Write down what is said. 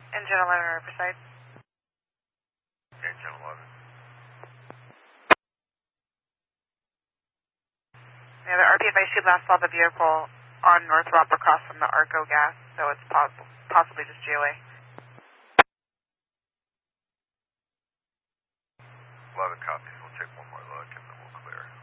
Engine 11 Riverside. Engine 11. Yeah, the RPFI should last saw the vehicle on North Rob across from the Arco gas, so it's possibly just GOA.